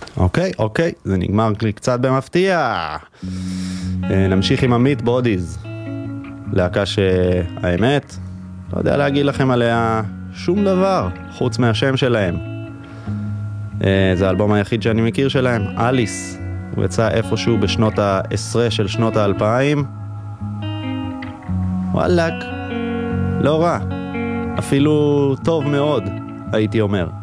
אוקיי, זה נגמר לי קצת במפתיע. נמשיך עם המיט בודיז, להקה שהאמת, לא יודע להגיד לכם עליה שום דבר, חוץ מהשם שלהם. זה האלבום היחיד שאני מכיר שלהם, אליס. הוא יצא איפשהו בשנות ה-10 של שנות ה-2000. וואלק, לא רע, אפילו טוב מאוד, הייתי אומר.